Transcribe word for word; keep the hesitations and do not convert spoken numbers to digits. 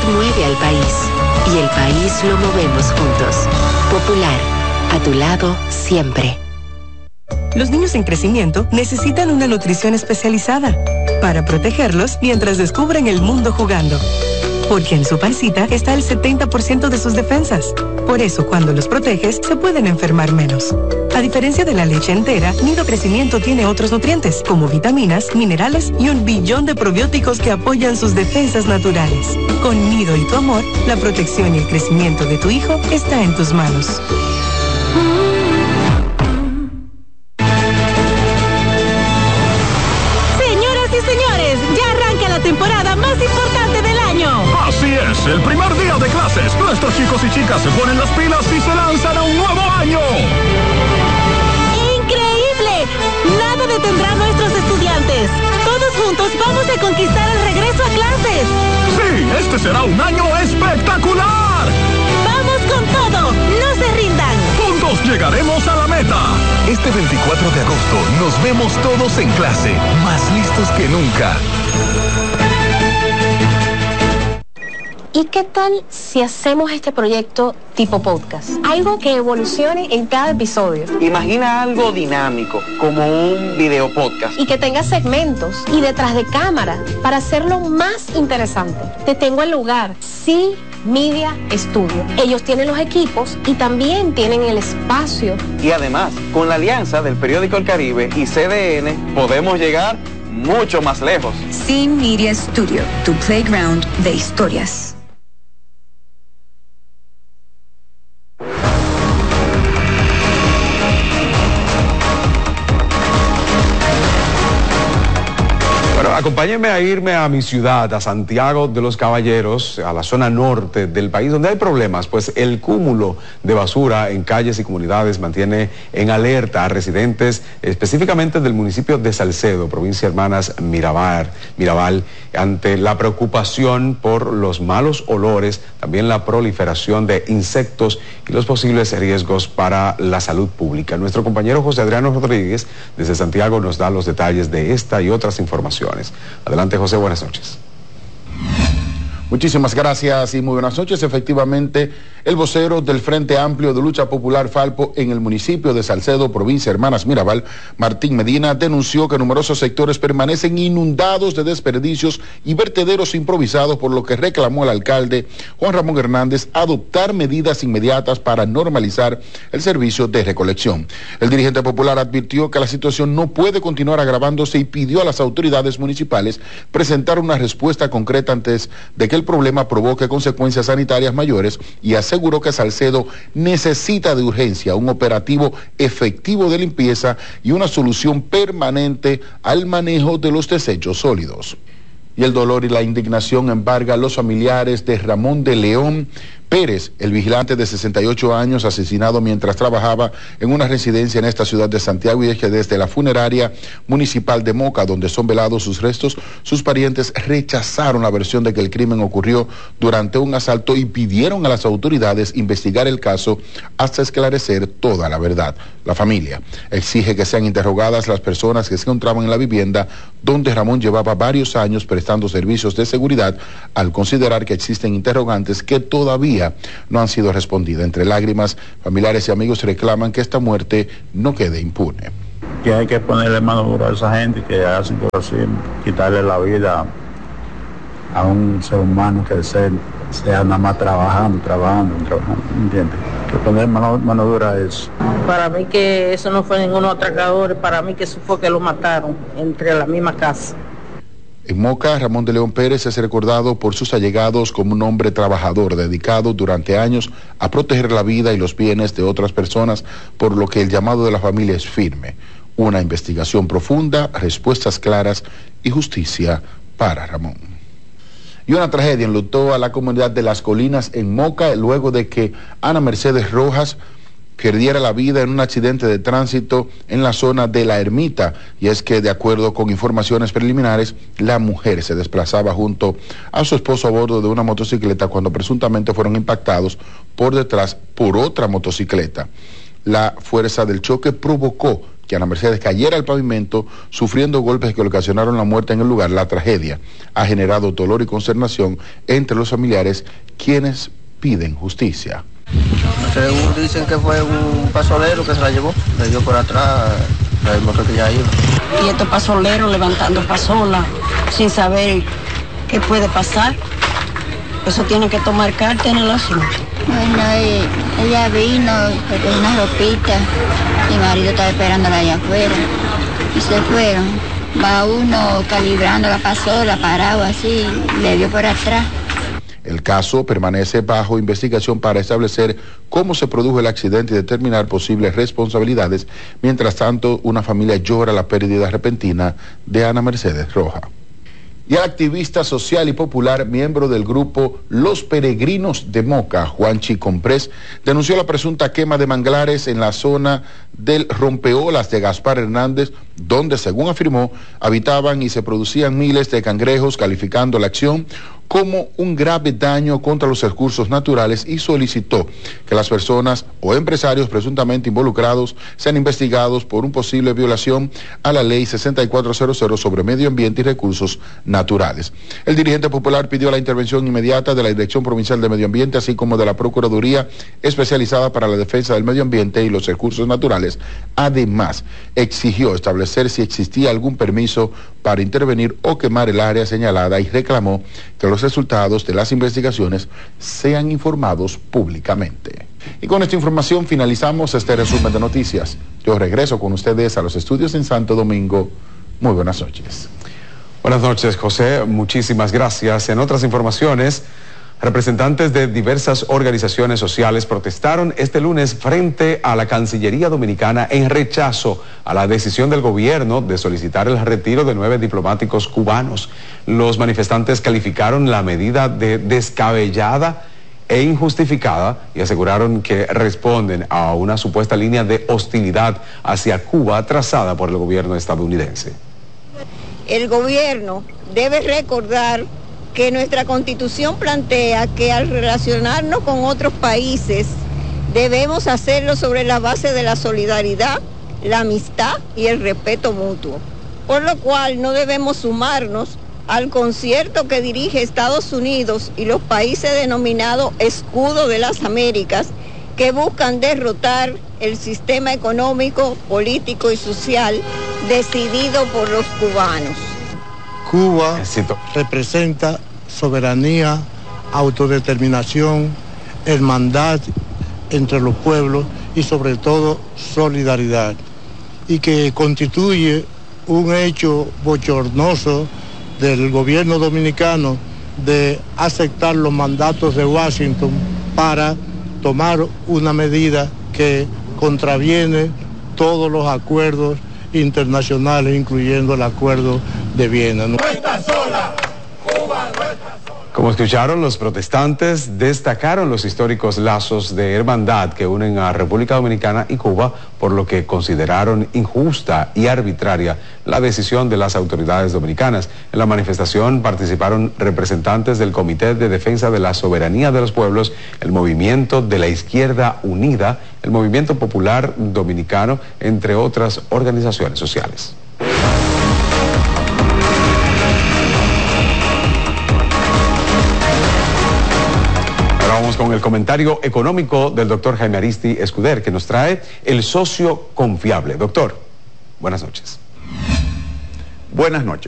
mueve al país y el país lo movemos juntos. Popular, a tu lado siempre. Los niños en crecimiento necesitan una nutrición especializada para protegerlos mientras descubren el mundo jugando. Porque en su pancita está el setenta por ciento de sus defensas. Por eso, cuando los proteges, se pueden enfermar menos. A diferencia de la leche entera, Nido Crecimiento tiene otros nutrientes, como vitaminas, minerales y un billón de probióticos que apoyan sus defensas naturales. Con Nido y tu amor, la protección y el crecimiento de tu hijo está en tus manos. Señoras y señores, ya arranca la temporada más importante del año. Así es, el primer día de clases, nuestros chicos y chicas se ponen las pilas y se lanzan a un nuevo año. ¡Increíble! Nada detendrá a nuestros estudiantes. Todos juntos vamos a conquistar el regreso a clases. Sí, este será un año espectacular. ¡Vamos con todo! ¡No se rindan! Juntos llegaremos a la meta. Este veinticuatro de agosto nos vemos todos en clase, más listos que nunca. ¿Y qué tal si hacemos este proyecto tipo podcast? Algo que evolucione en cada episodio. Imagina algo dinámico, como un video podcast. Y que tenga segmentos y detrás de cámara para hacerlo más interesante. Te tengo el lugar, sí. Media Studio. Ellos tienen los equipos y también tienen el espacio. Y además, con la alianza del periódico El Caribe y C D N, podemos llegar mucho más lejos. Sí Media Studio, tu playground de historias. Acompáñenme a irme a mi ciudad, a Santiago de los Caballeros, a la zona norte del país, donde hay problemas, pues el cúmulo de basura en calles y comunidades mantiene en alerta a residentes, específicamente del municipio de Salcedo, provincia Hermanas Mirabal, Mirabal, ante la preocupación por los malos olores, también la proliferación de insectos y los posibles riesgos para la salud pública. Nuestro compañero José Adriano Rodríguez, desde Santiago, nos da los detalles de esta y otras informaciones. Adelante, José, buenas noches. Muchísimas gracias y muy buenas noches. Efectivamente, el vocero del Frente Amplio de Lucha Popular Falpo en el municipio de Salcedo, provincia Hermanas Mirabal, Martín Medina, denunció que numerosos sectores permanecen inundados de desperdicios y vertederos improvisados, por lo que reclamó al alcalde Juan Ramón Hernández adoptar medidas inmediatas para normalizar el servicio de recolección. El dirigente popular advirtió que la situación no puede continuar agravándose y pidió a las autoridades municipales presentar una respuesta concreta antes de que el problema provoque consecuencias sanitarias mayores, y aseguró que Salcedo necesita de urgencia un operativo efectivo de limpieza y una solución permanente al manejo de los desechos sólidos. Y el dolor y la indignación embarga a los familiares de Ramón de León Pérez, el vigilante de sesenta y ocho años asesinado mientras trabajaba en una residencia en esta ciudad de Santiago, y es que desde la funeraria municipal de Moca, donde son velados sus restos, sus parientes rechazaron la versión de que el crimen ocurrió durante un asalto y pidieron a las autoridades investigar el caso hasta esclarecer toda la verdad. La familia exige que sean interrogadas las personas que se encontraban en la vivienda donde Ramón llevaba varios años prestando servicios de seguridad, al considerar que existen interrogantes que todavía no han sido respondidas. Entre lágrimas, familiares y amigos reclaman que esta muerte no quede impune. Que hay que ponerle mano dura a esa gente que hacen cosas así, quitarle la vida a un ser humano que sea, sea nada más trabajando, trabajando, trabajando, ¿entiendes? Que poner mano, mano dura a eso. Para mí que eso no fue ninguno atracador, para mí que eso fue que lo mataron entre la misma casa. En Moca, Ramón de León Pérez es recordado por sus allegados como un hombre trabajador, dedicado durante años a proteger la vida y los bienes de otras personas, por lo que el llamado de la familia es firme. Una investigación profunda, respuestas claras y justicia para Ramón. Y una tragedia enlutó a la comunidad de Las Colinas en Moca luego de que Ana Mercedes Rojas perdiera la vida en un accidente de tránsito en la zona de La Ermita, y es que, de acuerdo con informaciones preliminares, la mujer se desplazaba junto a su esposo a bordo de una motocicleta cuando presuntamente fueron impactados por detrás por otra motocicleta. La fuerza del choque provocó que Ana Mercedes cayera al pavimento sufriendo golpes que le ocasionaron la muerte en el lugar. La tragedia ha generado dolor y consternación entre los familiares, quienes piden justicia. Según dicen que fue un pasolero que se la llevó, le dio por atrás el motor que ya iba. Y estos pasoleros levantando pasola sin saber qué puede pasar. Eso tiene que tomar carta en el asunto. Bueno, ella vino, con una ropita, mi marido estaba esperándola allá afuera y se fueron. Va uno calibrando la pasola, parado así, le dio por atrás. El caso permanece bajo investigación para establecer cómo se produjo el accidente y determinar posibles responsabilidades. Mientras tanto, una familia llora la pérdida repentina de Ana Mercedes Roja. Y el activista social y popular, miembro del grupo Los Peregrinos de Moca, Juanchi Comprés, denunció la presunta quema de manglares en la zona del Rompeolas de Gaspar Hernández, donde, según afirmó, habitaban y se producían miles de cangrejos, calificando la acción como un grave daño contra los recursos naturales, y solicitó que las personas o empresarios presuntamente involucrados sean investigados por una posible violación a la ley sesenta y cuatro cero cero sobre medio ambiente y recursos naturales. El dirigente popular pidió la intervención inmediata de la Dirección Provincial de Medio Ambiente, así como de la Procuraduría Especializada para la Defensa del Medio Ambiente y los Recursos Naturales. Además, exigió establecer si existía algún permiso para intervenir o quemar el área señalada, y reclamó que los resultados de las investigaciones sean informados públicamente. Y con esta información finalizamos este resumen de noticias. Yo regreso con ustedes a los estudios en Santo Domingo. Muy buenas noches. Buenas noches, José. Muchísimas gracias. En otras informaciones, representantes de diversas organizaciones sociales protestaron este lunes frente a la Cancillería Dominicana en rechazo a la decisión del gobierno de solicitar el retiro de nueve diplomáticos cubanos. Los manifestantes calificaron la medida de descabellada e injustificada y aseguraron que responden a una supuesta línea de hostilidad hacia Cuba trazada por el gobierno estadounidense. El gobierno debe recordar que nuestra Constitución plantea que al relacionarnos con otros países debemos hacerlo sobre la base de la solidaridad, la amistad y el respeto mutuo, por lo cual no debemos sumarnos al concierto que dirige Estados Unidos y los países denominados Escudo de las Américas, que buscan derrotar el sistema económico, político y social decidido por los cubanos. Cuba representa soberanía, autodeterminación, hermandad entre los pueblos y sobre todo solidaridad, y que constituye un hecho bochornoso del gobierno dominicano de aceptar los mandatos de Washington para tomar una medida que contraviene todos los acuerdos internacionales, incluyendo el acuerdo de Viena. No está sola, Cuba no está sola. Como escucharon, los protestantes destacaron los históricos lazos de hermandad que unen a República Dominicana y Cuba, por lo que consideraron injusta y arbitraria la decisión de las autoridades dominicanas. En la manifestación participaron representantes del Comité de Defensa de la Soberanía de los Pueblos, el Movimiento de la Izquierda Unida, el Movimiento Popular Dominicano, entre otras organizaciones sociales. Vamos con el comentario económico del doctor Jaime Aristi Escuder, que nos trae el socio confiable. Doctor, buenas noches. Buenas noches.